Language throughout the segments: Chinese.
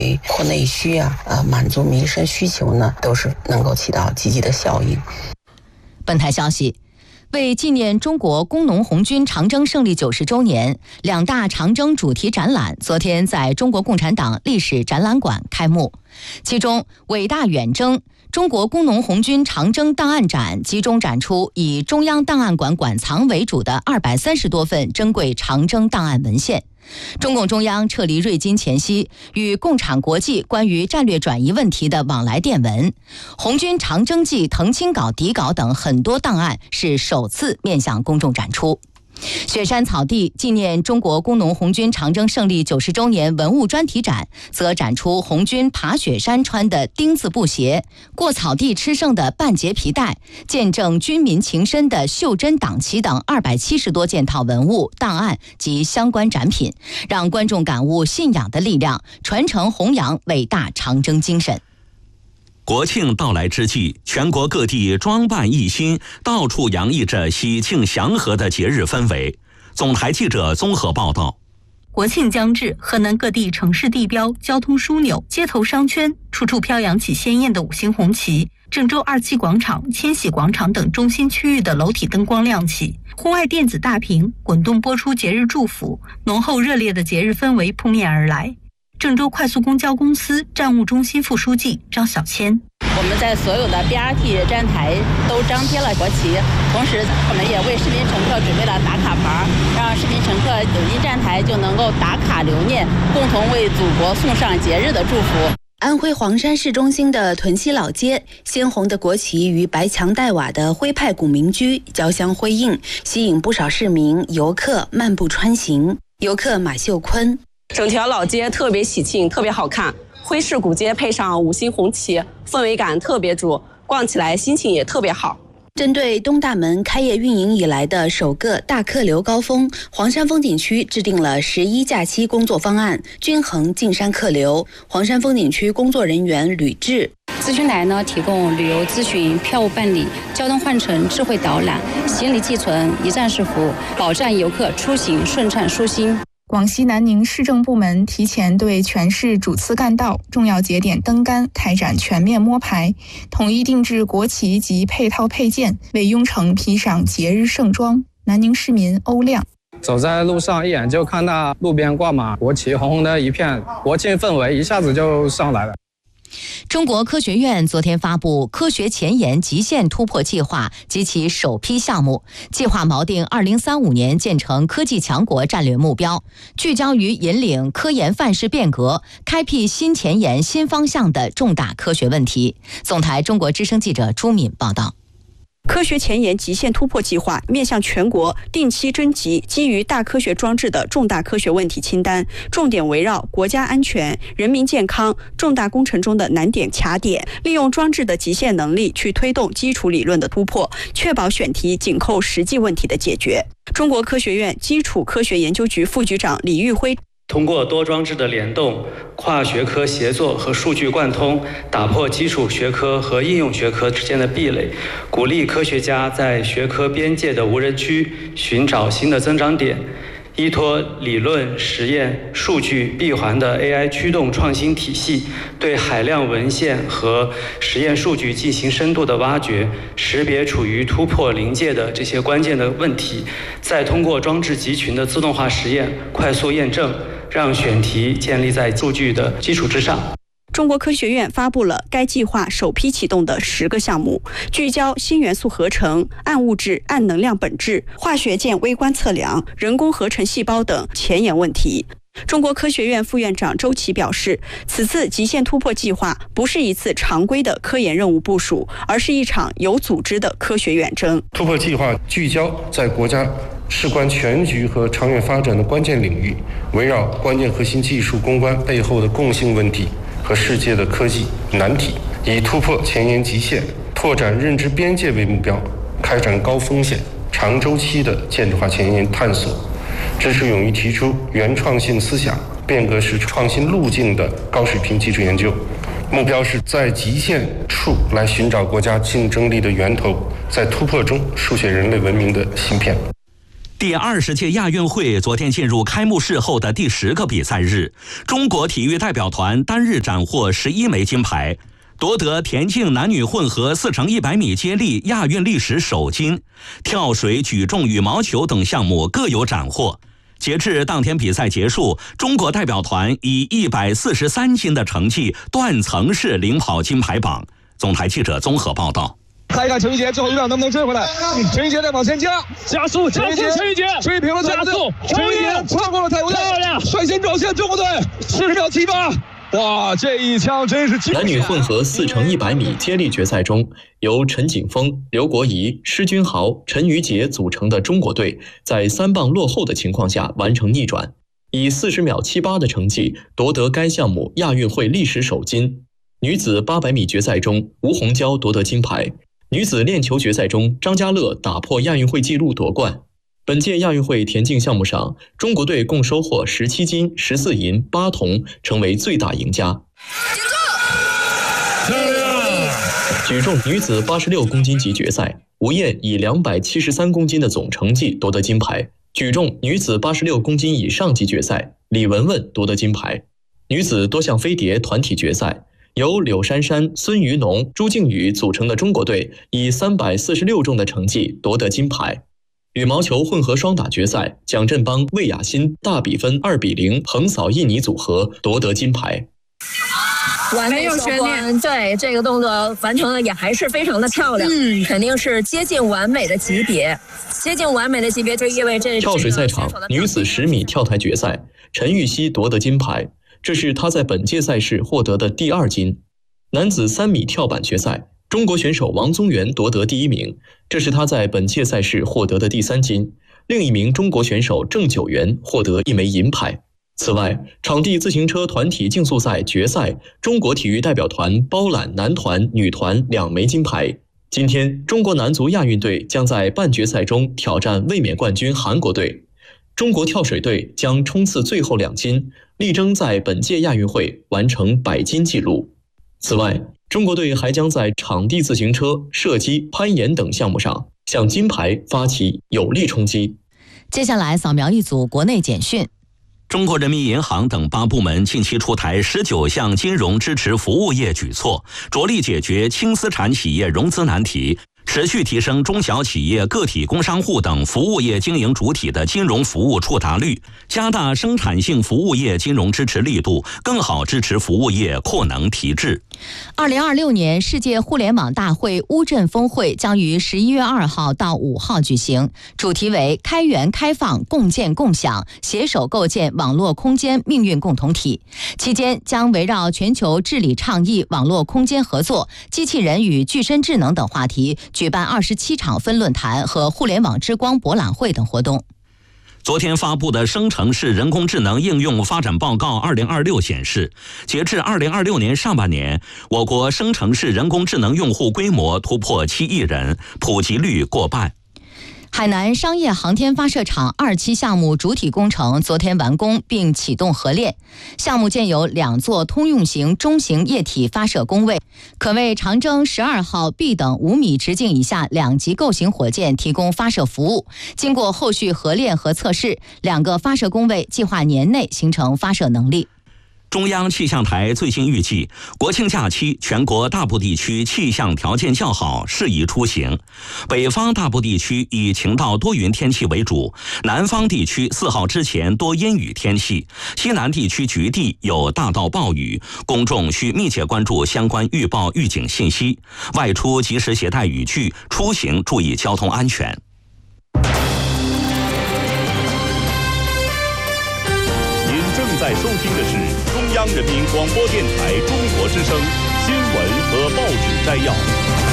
扩内需满足民生需求呢，都是能够起到积极的效应。 本台消息，为纪念中国工农红军长征胜利90周年，2大长征主题展览昨天在中国共产党历史展览馆开幕。其中，伟大远征中国工农红军长征档案展集中展出以中央档案馆馆藏为主的230多份珍贵长征档案文献。中共中央撤离瑞金前夕与共产国际关于战略转移问题的往来电文、红军长征记誊清稿底稿等很多档案是首次面向公众展出。雪山草地纪念中国工农红军长征胜利90周年文物专题展则展出红军爬雪山穿的钉子布鞋、过草地吃剩的半截皮带、见证军民情深的袖珍党旗等270多件套文物档案及相关展品，让观众感悟信仰的力量，传承弘扬伟大长征精神。 国庆到来之际，全国各地装扮一新，到处洋溢着喜庆祥和的节日氛围。总台记者综合报道。 国庆将至，河南各地城市地标、交通枢纽、街头商圈，处处飘扬起鲜艳的5星红旗。郑州二七广场、千禧广场等中心区域的楼体灯光亮起，户外电子大屏滚动播出节日祝福，浓厚热烈的节日氛围扑面而来。郑州快速公交公司站务中心副书记张小谦： 我们在所有的 BRT 站台都张贴了国旗，同时我们也为市民乘客准备了打卡牌，让市民乘客走进站台就能够打卡留念，共同为祖国送上节日的祝福。 安徽黄山市中心的屯溪老街，鲜红的国旗与白墙黛瓦的徽派古民居交相辉映，吸引不少市民游客漫步穿行。游客马秀坤： 整条老街特别喜庆，特别好看，徽式古街配上5星红旗，氛围感特别足，逛起来心情也特别好。 针对东大门开业运营以来的首个大客流高峰，黄山风景区制定了11假期工作方案，均衡进山客流。黄山风景区工作人员吕志： 咨询台呢，提供旅游咨询、票务办理、交通换乘智慧导览、行李寄存、一站式服务，保障游客出行顺畅舒心。 广西南宁市政部门提前对全市主次干道、重要节点灯杆开展全面摸排，统一定制国旗及配套配件，为雍城披上节日盛装。南宁市民欧亮： 走在路上，一眼就看到路边挂满国旗，红红的一片，国庆氛围一下子就上来了。 中国科学院昨天发布科学前沿极限突破计划及其首批项目，计划锚定2035年建成科技强国战略目标，聚焦于引领科研范式变革，开辟新前沿新方向的重大科学问题。总台中国之声记者朱敏报道。 科学前沿极限突破计划面向全国定期征集基于大科学装置的重大科学问题清单，重点围绕国家安全、人民健康、重大工程中的难点卡点，利用装置的极限能力去推动基础理论的突破，确保选题紧扣实际问题的解决。中国科学院基础科学研究局副局长李玉辉： 通过多装置的联动、跨学科协作和数据贯通，打破基础学科和应用学科之间的壁垒，鼓励科学家在学科边界的无人区寻找新的增长点，依托理论、实验、数据闭环的 AI 驱动创新体系，对海量文献和实验数据进行深度的挖掘，识别处于突破临界的这些关键的问题，再通过装置集群的自动化实验快速验证，让选题建立在数据的基础之上。 中国科学院发布了该计划首批启动的10个项目，聚焦新元素合成、暗物质、暗能量本质、化学键微观测量、人工合成细胞等前沿问题。中国科学院副院长周琦表示，此次极限突破计划不是一次常规的科研任务部署，而是一场有组织的科学远征。 突破计划聚焦在国家事关全局和长远发展的关键领域，围绕关键核心技术攻关背后的共性问题和世界的科技难题，以突破前沿极限、拓展认知边界为目标，开展高风险、长周期的建制化前沿探索，支持勇于提出原创性思想、变革式创新路径的高水平基础研究。目标是在极限处来寻找国家竞争力的源头，在突破中书写人类文明的芯片。 第20届亚运会昨天进入开幕式后的第10个比赛日，中国体育代表团单日斩获11枚金牌，夺得田径男女混合4乘100米接力亚运历史首金，跳水、举重、羽毛球等项目各有斩获。截至当天比赛结束，中国代表团以143金的成绩断层式领跑金牌榜。总台记者综合报道。 看一看陈玉洁最后一秒能不能追回来？陈玉洁在往前加速，陈玉洁追平了加速，陈玉洁超过了泰国队，率先撞线中国队，40秒78。哇，这一枪真是！ 男女混合4乘100米接力决赛中，由陈景峰、刘国仪、施君豪、陈瑜杰组成的中国队，在3棒落后的情况下完成逆转，以40秒78的成绩夺得该项目亚运会历史首金。女子800米决赛中，吴虹娇夺得金牌。女子链球决赛中，张家乐打破亚运会纪录夺冠。本届亚运会田径项目上，中国队共收获17金、14银、8铜，成为最大赢家。举重女子86公斤级决赛，吴燕以273公斤的总成绩夺得金牌。举重女子86公斤以上级决赛，李雯雯夺得金牌。女子多项飞碟团体决赛，由柳珊珊、孙于农、朱静宇组成的中国队以346重的成绩夺得金牌。羽毛球混合双打决赛，蒋振邦、魏雅欣大比分2比0横扫印尼组合，夺得金牌。 没有悬念，对这个动作完成的也还是非常的漂亮，肯定是接近完美的级别。接近完美的级别就意味着跳水赛场女子10米跳台决赛，陈芋汐夺得金牌，这是她在本届赛事获得的第2金。男子3米跳板决赛，中国选手王宗源夺得第1名，这是他在本届赛事获得的第3金。另一名中国选手郑九元获得1枚银牌。此外，场地自行车团体竞速赛决赛，中国体育代表团包揽男团、女团2枚金牌。今天，中国男足亚运队将在半决赛中挑战卫冕冠军韩国队。中国跳水队将冲刺最后2金，力争在本届亚运会完成100金纪录。此外，中国队还将在场地自行车、射击、攀岩等项目上向金牌发起有力冲击。 接下来扫描一组国内简讯。 中国人民银行等8部门近期出台19项金融支持服务业举措，着力解决轻资产企业融资难题，持续提升中小企业、个体工商户等服务业经营主体的金融服务触达率，加大生产性服务业金融支持力度，更好支持服务业扩能提质。 2026年世界互联网大会乌镇峰会将于11月2号到5号举行，主题为开源开放、共建共享，携手构建网络空间命运共同体。期间将围绕全球治理倡议、网络空间合作、机器人与具身智能等话题，举办27场分论坛和互联网之光博览会等活动。 昨天发布的生成式人工智能应用发展报告2026显示，截至2026年上半年，我国生成式人工智能用户规模突破7亿人，普及率过半。 海南商业航天发射场2期项目主体工程昨天完工并启动合练，项目建有2座通用型中型液体发射工位，可为长征12号 B 等5米直径以下2级构型火箭提供发射服务。经过后续合练和测试，2个发射工位计划年内形成发射能力。 中央气象台最新预计，国庆假期全国大部地区气象条件较好，适宜出行。北方大部地区以晴到多云天气为主，南方地区4号之前多阴雨天气，西南地区局地有大到暴雨，公众需密切关注相关预报预警信息，外出及时携带雨具，出行注意交通安全。 您正在收听的是中央人民广播电台中国之声新闻和报纸摘要。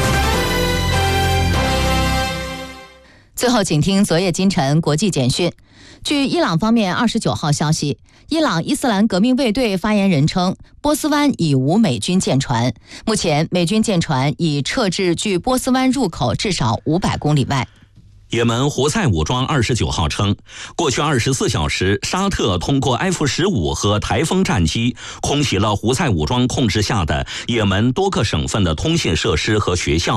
最后，请听昨夜今晨国际简讯。据伊朗方面29号消息，伊朗伊斯兰革命卫队发言人称，波斯湾已无美军舰船，目前美军舰船已撤至距波斯湾入口至少500公里外。 也门胡塞武装29号称，过去24小时，沙特通过 F-15和台风战机空袭了胡塞武装控制下的也门多个省份的通信设施和学校。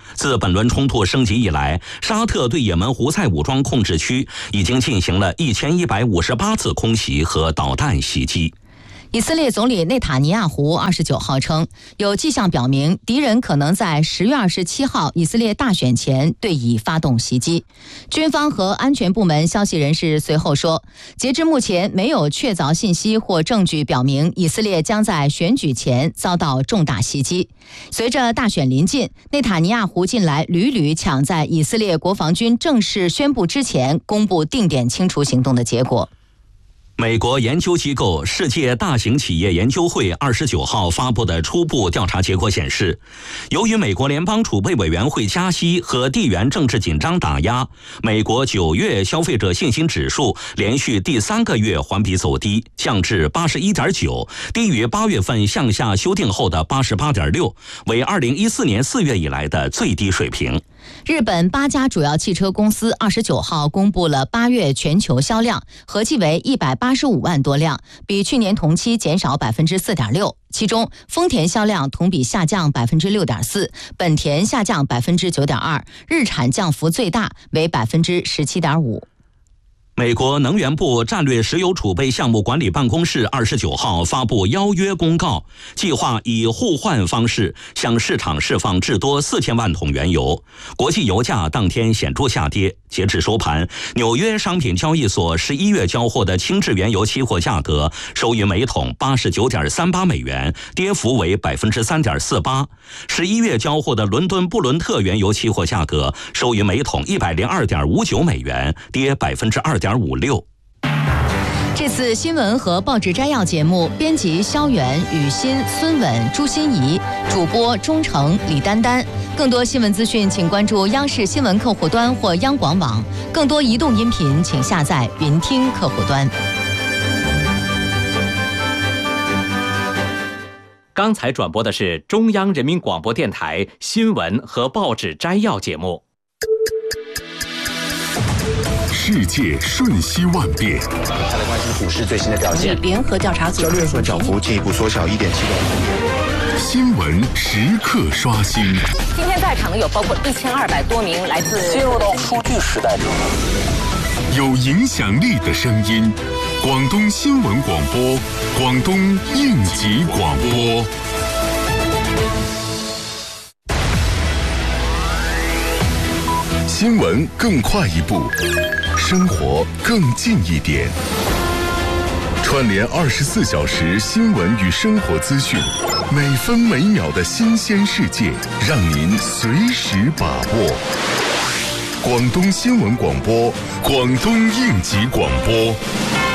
自本轮冲突升级以来，沙特对也门胡塞武装控制区已经进行了1158次空袭和导弹袭击。 以色列总理内塔尼亚胡29号称，有迹象表明敌人可能在10月27号以色列大选前对以发动袭击。军方和安全部门消息人士随后说，截至目前没有确凿信息或证据表明以色列将在选举前遭到重大袭击。随着大选临近，内塔尼亚胡近来屡屡抢在以色列国防军正式宣布之前公布定点清除行动的结果。 美国研究机构世界大型企业研究会29号发布的初步调查结果显示，由于美国联邦储备委员会加息和地缘政治紧张打压，美国9月消费者信心指数连续第3个月环比走低，降至 81.9， 低于8月份向下修订后的 88.6， 为2014年4月以来的最低水平。 日本8家主要汽车公司29号公布了8月全球销量，合计为185万多辆，比去年同期减少 4.6%。其中，丰田销量同比下降 6.4%， 本田下降 9.2%， 日产降幅最大为 17.5%。 美国能源部战略石油储备项目管理办公室29号发布邀约公告，计划以互换方式向市场释放至多4000万桶原油。国际油价当天显著下跌，截至收盘，纽约商品交易所11月交货的轻质原油期货价格收于每桶 89.38 美元，跌幅为 3.48%。11月交货的伦敦布伦特原油期货价格收于每桶 102.59 美元，跌 2.56%。 这次新闻和报纸摘要节目，编辑肖远、雨欣、孙稳、朱欣怡，主播钟诚、李丹丹。更多新闻资讯，请关注央视新闻客户端或央广网。更多移动音频，请下载云听客户端。 刚才转播的是中央人民广播电台新闻和报纸摘要节目。 世界瞬息万变，再来关心股市最新的表现。 联合调查组交易日涨幅进一步缩小1.7%。新闻时刻刷新。 今天在场的有包括1200多名来自进入到数据时代中，有影响力的声音，广东新闻广播，广东应急广播。新闻更快一步，生活更近一点。串联24小时新闻与生活资讯，每分每秒的新鲜世界，让您随时把握。广东新闻广播，广东应急广播。